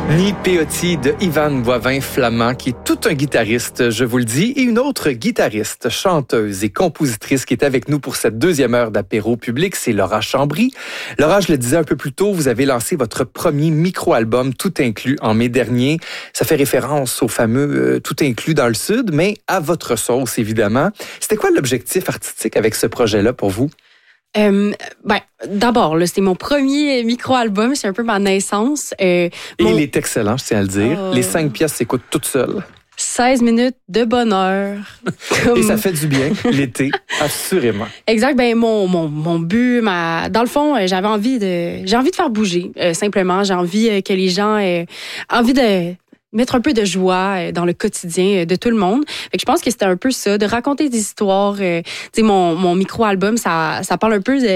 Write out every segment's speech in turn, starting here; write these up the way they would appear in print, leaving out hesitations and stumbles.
Ni Peyote de Ivan Boivin-Flamand, qui est tout un guitariste, je vous le dis, et une autre guitariste, chanteuse et compositrice qui est avec nous pour cette deuxième heure d'apéro public, c'est Laura Chambry. Laura, je le disais un peu plus tôt, vous avez lancé votre premier micro-album Tout inclus en mai dernier. Ça fait référence au fameux Tout inclus dans le Sud, mais à votre sauce, évidemment. C'était quoi l'objectif artistique avec ce projet-là pour vous? D'abord, là, c'est mon premier micro-album, c'est un peu ma naissance. Et il est excellent, je tiens à le dire. Les 5 pièces s'écoutent toutes seules. 16 minutes de bonheur. Et ça fait du bien, l'été, assurément. Exact. Mon but, dans le fond, j'ai envie de faire bouger. Simplement, j'ai envie que les gens aient envie de mettre un peu de joie dans le quotidien de tout le monde. Fait que je pense que c'était un peu ça, de raconter des histoires. Mon micro-album, ça parle un peu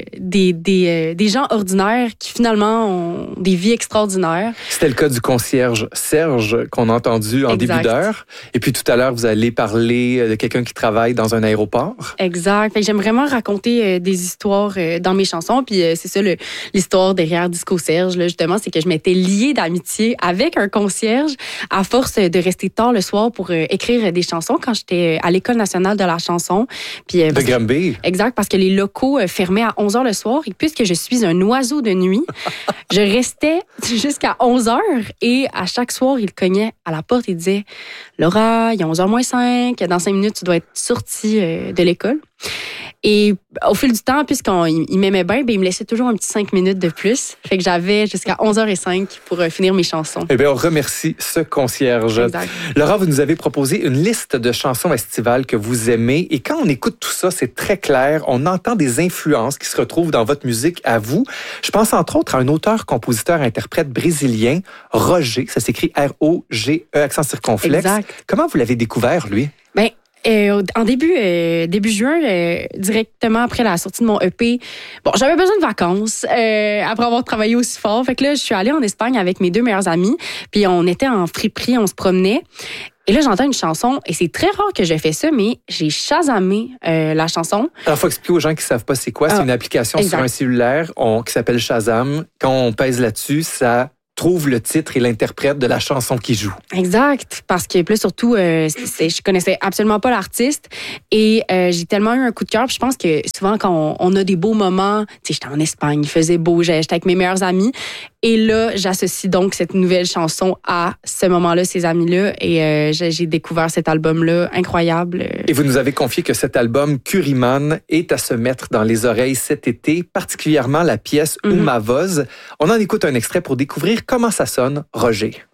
des gens ordinaires qui finalement ont des vies extraordinaires. C'était le cas du concierge Serge qu'on a entendu en début d'heure. Et puis tout à l'heure, vous allez parler de quelqu'un qui travaille dans un aéroport. Exact. Fait que j'aime vraiment raconter des histoires dans mes chansons. Puis c'est ça l'histoire derrière Disco Serge, là, justement, c'est que je m'étais liée d'amitié avec un concierge à force de rester tard le soir pour écrire des chansons quand j'étais à l'École nationale de la chanson. Puis, de Granby. Exact, parce que les locaux fermaient à 11h le soir et puisque je suis un oiseau de nuit, je restais jusqu'à 11h et à chaque soir, il cognait à la porte et disait « Laura, il est 11h moins 5, dans 5 minutes, tu dois être sortie de l'école. » Et au fil du temps, puisqu'il m'aimait bien, il me laissait toujours un petit 5 minutes de plus. Fait que j'avais jusqu'à 11h05 pour finir mes chansons. Eh bien, on remercie ce concierge. Exact. Laura, vous nous avez proposé une liste de chansons estivales que vous aimez. Et quand on écoute tout ça, c'est très clair. On entend des influences qui se retrouvent dans votre musique à vous. Je pense entre autres à un auteur-compositeur-interprète brésilien, Roger. Ça s'écrit R-O-G-E, accent circonflexe. Exact. Comment vous l'avez découvert, lui? En début juin, directement après la sortie de mon EP, j'avais besoin de vacances après avoir travaillé aussi fort. Fait que là, je suis allée en Espagne avec mes 2 meilleurs amis, puis on était en friperie, on se promenait. Et là, j'entends une chanson, et c'est très rare que je fais ça, mais j'ai shazammé la chanson. Alors, il faut expliquer aux gens qui ne savent pas c'est quoi. C'est une application sur un cellulaire qui s'appelle Shazam. Quand on pèse là-dessus, ça trouve le titre et l'interprète de la chanson qui joue. Exact, parce que plus surtout, je connaissais absolument pas l'artiste et j'ai tellement eu un coup de cœur. Puis je pense que souvent quand on a des beaux moments, tu sais, j'étais en Espagne, il faisait beau, j'étais avec mes meilleurs amis. Et là, j'associe donc cette nouvelle chanson à ce moment-là, ces amis-là. Et j'ai découvert cet album-là incroyable. Et vous nous avez confié que cet album, Curryman, est à se mettre dans les oreilles cet été, particulièrement la pièce Uma Voz. On en écoute un extrait pour découvrir comment ça sonne, Roger.